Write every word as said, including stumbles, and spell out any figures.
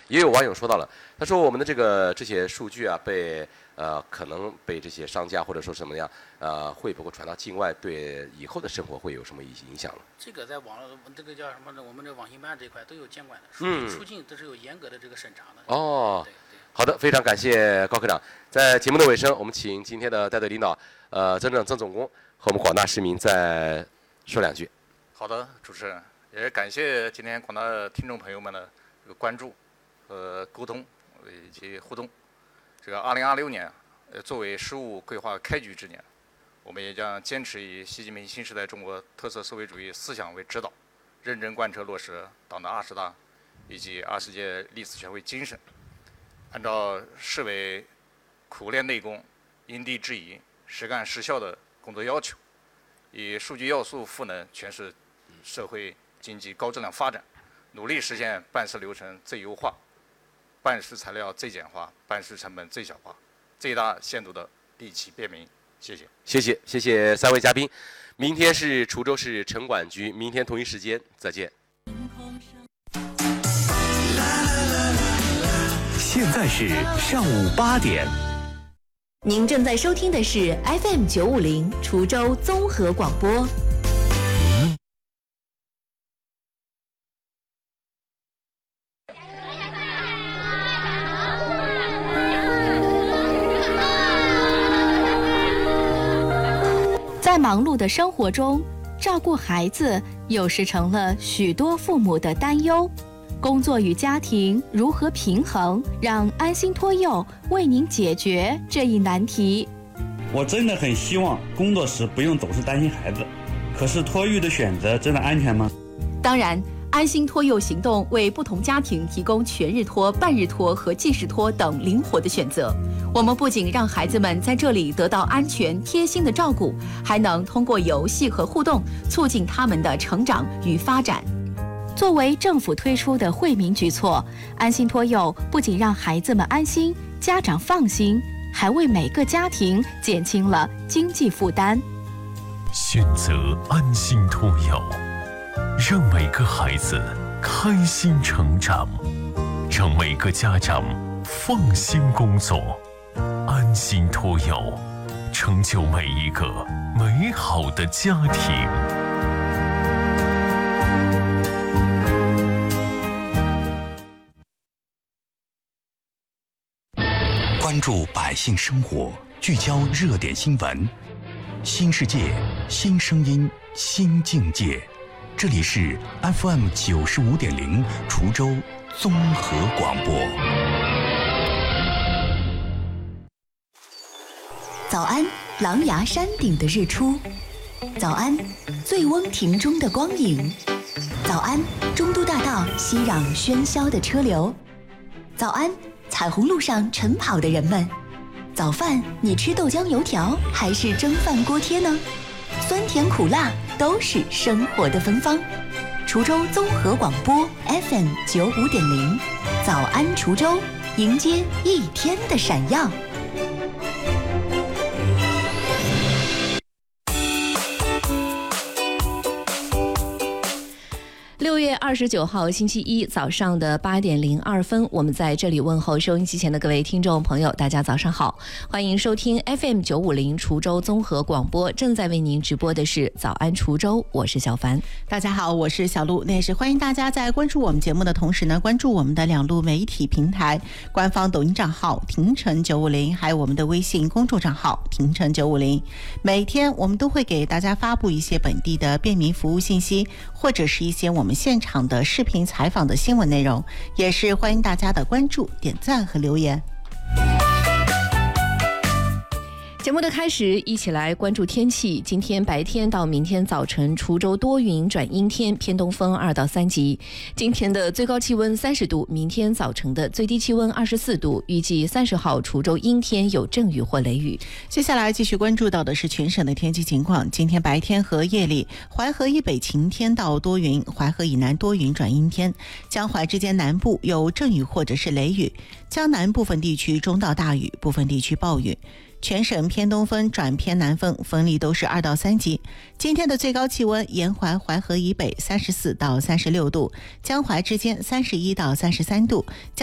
也有网友说到了，他说我们的这个这些数据啊，被呃可能被这些商家或者说什么样呃会不会传到境外，对以后的生活会有什么影响呢？ 这个在网这个叫什么呢？我们的网信办这一块都有监管的，数据出境都是有严格的这个审查的。 嗯、哦， 对对。 好的，非常感谢高科长。在节目的尾声，我们请今天的带队领导，呃，曾正曾总工和我们广大市民再说两句。 好的，主持人，也感谢今天广大听众朋友们的这个关注和沟通以及互动。这个二零二六年，呃，作为十五规划开局之年，我们也将坚持以习近平新时代中国特色社会主义思想为指导，认真贯彻落实党的二十大以及二十届历次全会精神。按照市委苦练内功、因地制宜、实干实效的工作要求，以数据要素赋能诠释社会经济高质量发展，努力实现办事流程最优化、办事材料最简化、办事成本最小化、最大限度的利企便民。谢谢， 谢谢，谢谢三位嘉宾。明天是滁州市城管局，明天同一时间再见。 现在是上午八点。 您正在收听的是 F M 九五零滁州综合广播。在忙碌的生活中，照顾孩子有时成了许多父母的担忧。工作与家庭如何平衡？让安心托幼为您解决这一难题。 我真的很希望工作时不用总是担心孩子，可是托育的选择真的安全吗？ 当然，安心托幼行动为不同家庭提供全日托、半日托和即时托等灵活的选择。我们不仅让孩子们在这里得到安全贴心的照顾，还能通过游戏和互动促进他们的成长与发展。作为政府推出的惠民举措，安心托幼不仅让孩子们安心，家长放心，还为每个家庭减轻了经济负担。 选择安心托幼，让每个孩子开心成长，让每个家长放心工作。安心托幼，成就每一个美好的家庭。关注百姓生活，聚焦热点新闻，新世界，新声音，新境界。这里是 F M 九十五点零滁州综合广播。 早安，狼牙山顶的日出；早安，醉翁亭中的光影；早安，中都大道熙攘喧嚣的车流；早安，彩虹路上晨跑的人们。早饭你吃豆浆油条还是蒸饭锅贴呢？酸甜苦辣都是生活的芬芳。滁州综合广播 F M 九五点零，早安滁州，迎接一天的闪耀。六月二十九号星期一早上的八点零二分，我们在这里问候收音机前的各位听众朋友，大家早上好，欢迎收听 F M 九五零滁州综合广播，正在为您直播的是早安滁州，我是小凡。 大家好，我是小璐。那也是欢迎大家在关注我们节目的同时呢，关注我们的两路媒体平台，官方抖音账号廷城九五零，还有我们的微信公众账号廷城九五零。每天我们都会给大家发布一些本地的便民服务信息，或者是一些我们现场的视频采访的新闻内容，也是欢迎大家的关注、点赞和留言。 节目的开始，一起来关注天气。今天白天到明天早晨，滁州多云转阴天，偏东风二到三级。今天的最高气温三十度，明天早晨的最低气温二十四度。预计三十号滁州阴天，有阵雨或雷雨。 接下来继续关注到的是全省的天气情况。今天白天和夜里，淮河以北晴天到多云，淮河以南多云转阴天，江淮之间南部有阵雨或者是雷雨，江南部分地区中到大雨，部分地区暴雨。全省偏东风转偏南风，风力都是二到三级。今天的最高气温，沿淮淮河以北三十四到三十六度，江淮之间三十一到三十三度。